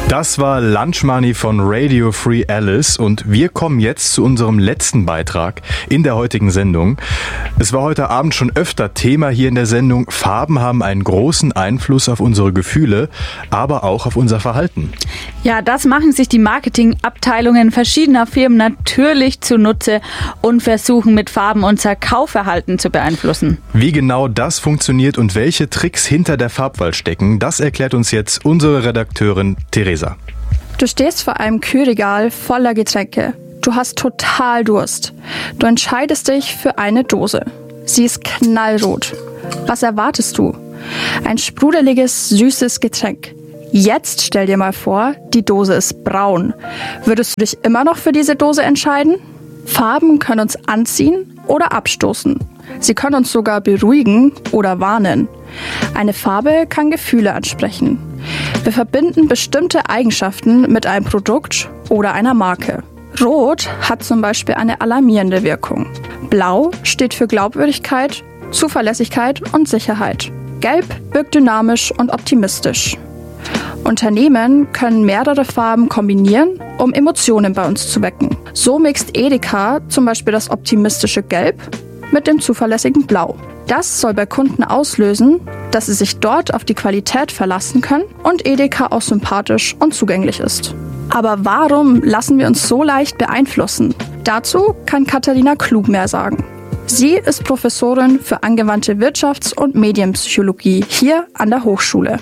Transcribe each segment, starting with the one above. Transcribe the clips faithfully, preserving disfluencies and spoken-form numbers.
Das war Lunch Money von Radio Free Alice und wir kommen jetzt zu unserem letzten Beitrag in der heutigen Sendung. Es war heute Abend schon öfter Thema hier in der Sendung. Farben haben einen großen Einfluss auf unsere Gefühle, aber auch auf unser Verhalten. Ja, das machen sich die Marketingabteilungen verschiedener Firmen natürlich zunutze und versuchen mit Farben unser Kaufverhalten zu beeinflussen. Wie genau das funktioniert und welche Tricks hinter der Farbwahl stecken, das erklärt uns jetzt unsere Redakteurin Theresa. Du stehst vor einem Kühlregal voller Getränke. Du hast total Durst. Du entscheidest dich für eine Dose. Sie ist knallrot. Was erwartest du? Ein sprudeliges, süßes Getränk. Jetzt stell dir mal vor, die Dose ist braun. Würdest du dich immer noch für diese Dose entscheiden? Farben können uns anziehen oder abstoßen. Sie können uns sogar beruhigen oder warnen. Eine Farbe kann Gefühle ansprechen. Wir verbinden bestimmte Eigenschaften mit einem Produkt oder einer Marke. Rot hat zum Beispiel eine alarmierende Wirkung. Blau steht für Glaubwürdigkeit, Zuverlässigkeit und Sicherheit. Gelb wirkt dynamisch und optimistisch. Unternehmen können mehrere Farben kombinieren, um Emotionen bei uns zu wecken. So mixt Edeka zum Beispiel das optimistische Gelb mit dem zuverlässigen Blau. Das soll bei Kunden auslösen, dass sie sich dort auf die Qualität verlassen können und Edeka auch sympathisch und zugänglich ist. Aber warum lassen wir uns so leicht beeinflussen? Dazu kann Katharina Klug mehr sagen. Sie ist Professorin für angewandte Wirtschafts- und Medienpsychologie hier an der Hochschule.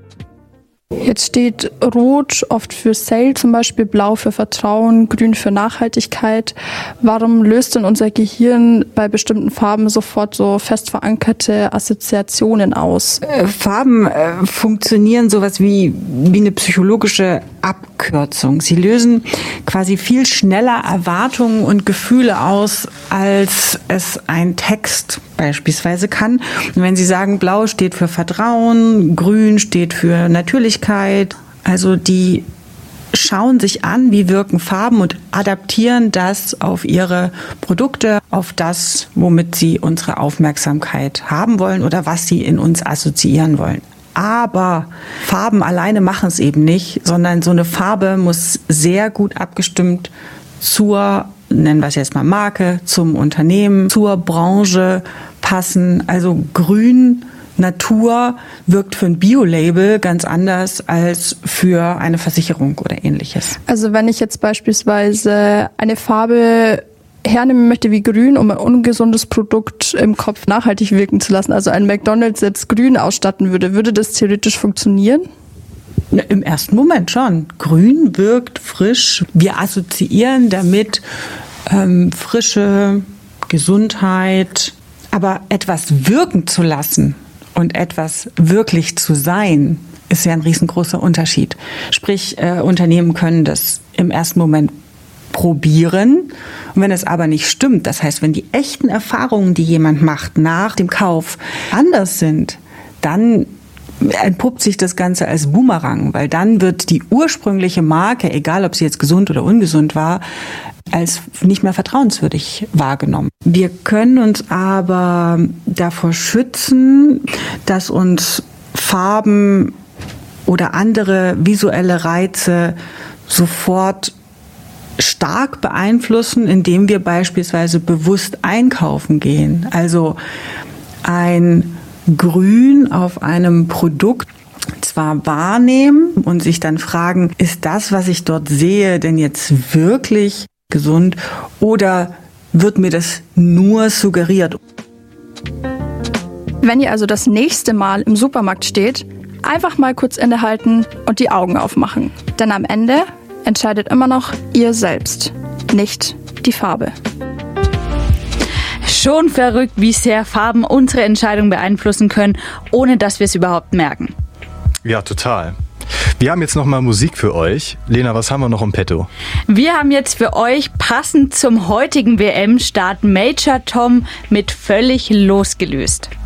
Jetzt steht Rot oft für Sale, zum Beispiel Blau für Vertrauen, Grün für Nachhaltigkeit. Warum löst denn unser Gehirn bei bestimmten Farben sofort so fest verankerte Assoziationen aus? Äh, Farben äh, funktionieren sowas wie, wie eine psychologische Abkürzung. Sie lösen quasi viel schneller Erwartungen und Gefühle aus, als es ein Text beispielsweise kann. Und wenn Sie sagen, Blau steht für Vertrauen, Grün steht für Natürlichkeit, also die schauen sich an, wie wirken Farben und adaptieren das auf ihre Produkte, auf das, womit sie unsere Aufmerksamkeit haben wollen oder was sie in uns assoziieren wollen. Aber Farben alleine machen es eben nicht, sondern so eine Farbe muss sehr gut abgestimmt zur, nennen wir es jetzt mal Marke, zum Unternehmen, zur Branche passen. Also Grün, Natur wirkt für ein Bio-Label ganz anders als für eine Versicherung oder Ähnliches. Also wenn ich jetzt beispielsweise eine Farbe hernehmen möchte wie Grün, um ein ungesundes Produkt im Kopf nachhaltig wirken zu lassen, also ein McDonald's jetzt Grün ausstatten würde, würde das theoretisch funktionieren? Im ersten Moment schon. Grün wirkt frisch. Wir assoziieren damit ähm, Frische, Gesundheit. Aber etwas wirken zu lassen und etwas wirklich zu sein, ist ja ein riesengroßer Unterschied. Sprich, äh, Unternehmen können das im ersten Moment probieren. Und wenn es aber nicht stimmt, das heißt, wenn die echten Erfahrungen, die jemand macht nach dem Kauf, anders sind, dann entpuppt sich das Ganze als Boomerang, weil dann wird die ursprüngliche Marke, egal ob sie jetzt gesund oder ungesund war, als nicht mehr vertrauenswürdig wahrgenommen. Wir können uns aber davor schützen, dass uns Farben oder andere visuelle Reize sofort stark beeinflussen, indem wir beispielsweise bewusst einkaufen gehen. Also ein Grün auf einem Produkt zwar wahrnehmen und sich dann fragen, ist das, was ich dort sehe, denn jetzt wirklich gesund oder wird mir das nur suggeriert? Wenn ihr also das nächste Mal im Supermarkt steht, einfach mal kurz innehalten und die Augen aufmachen. Denn am Ende entscheidet immer noch ihr selbst, nicht die Farbe. Schon verrückt, wie sehr Farben unsere Entscheidung beeinflussen können, ohne dass wir es überhaupt merken. Ja, total. Wir haben jetzt nochmal Musik für euch. Lena, was haben wir noch im Petto? Wir haben jetzt für euch passend zum heutigen W M-Start Major Tom mit Völlig losgelöst.